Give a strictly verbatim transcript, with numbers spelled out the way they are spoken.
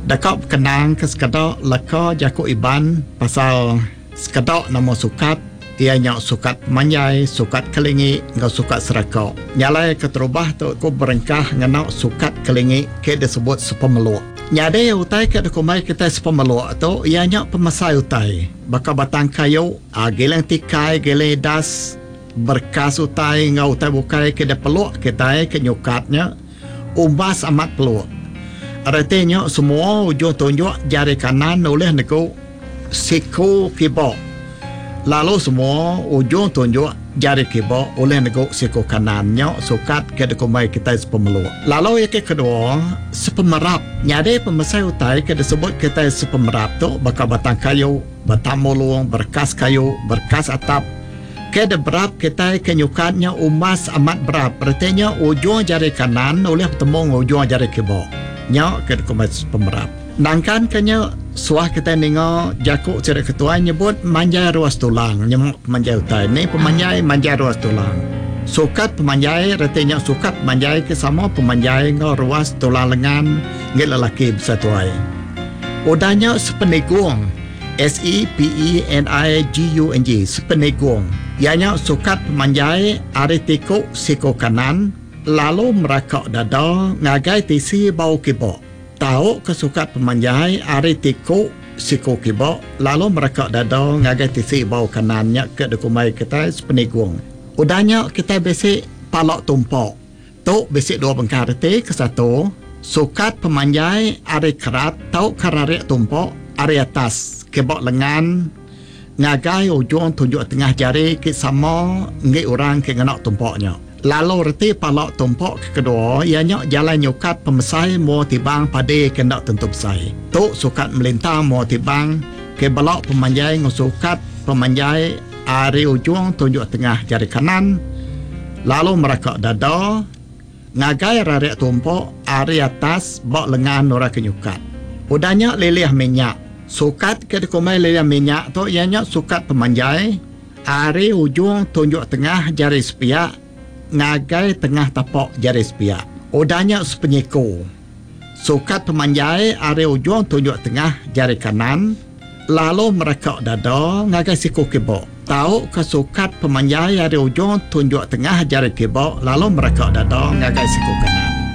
Dakap kenang ke sekadok laka jaku iban pasal sekadok nama sukat ianya sukat manjai, sukat kelingi, ngau sukat serakok. Nyalai keterubah tu ku berengkah ngenok sukat kelingi ke disebut sepemeluk. Nyade utai ke dekumai kita sepemeluk tu ianya pemasai utai. Baka batang kayu, ah, geleng tikai, geleng das, berkas utai ngau utai bukai ke peluk kita ke nyukatnya umbas amat peluk. Artinya semua ujung tunjuk jari kanan oleh nego siku kibok. Lalu semua ujung tunjuk jari kibok oleh nego siku kanannya sukat ke dekumai kita sepemeluk. Lalu yang kedua sepemerap. Nyade pemasai utai ke disebut kita sepemerap tu bakal batang kayu, batang mulung, berkas kayu, berkas atap. Ke berap kita ke nyukatnya umas amat berap. Artinya ujung jari kanan oleh bertemu ujung jari kibok. Nyak ke komersi pemerap. Nangkan kanya suah kita dengar jakuk cerita ketua nyebut manjai ruas tulang. Nyemuk manjai utai. Ni pemanjai manjai ruas tulang. Sukat pemanjai artinya sukat manjai ke sama pemanjai ngau ruas tulang lengan ngil lelaki bersatuai. Udahnya sepenigung. S E P E N I G U N G sepenigung. Ianya sukat pemanjai aritikuk siko kanan lalu merakak dada ngagai tisi bau kibok. Tahu kesukat pemanjai ari tiku siku kibok lalu merakak dada ngagai tisi bau kanannya ke dekumai kita sepenigung. Udahnya kita basic palak tumpok. Tu basic dua bengkar reti ke satu. Sukat pemanjai ari kerat tahu kararik tumpok ari atas kibok lengan ngagai ujung tunjuk tengah jari ke sama ngi orang ke nganak tumpoknya. Lalu reti palak tumpok ke kedua ianya jalan nyukat pemesai mau tibang pade kendak tentu besai. Tu sukat melintang mau tibang ke balak pemanjai ngusukat pemanjai ari ujung tunjuk tengah jari kanan lalu merakak dada ngagai rarik tumpok ari atas bak lengan nora kenyukat. Udahnya lelih minyak. Sukat ke dekumai lelih minyak tu ianya sukat pemanjai ari ujung tunjuk tengah jari sepiak ngagai tengah tapak jari sepiak. Udahnya sepenyiku. Sukat pemanjai ari ujung tunjuk tengah jari kanan lalu merekak dada ngagai siku kibok. Tahu kesukat pemanjai ari ujung tunjuk tengah jari kibok lalu merekak dada ngagai siku kanan.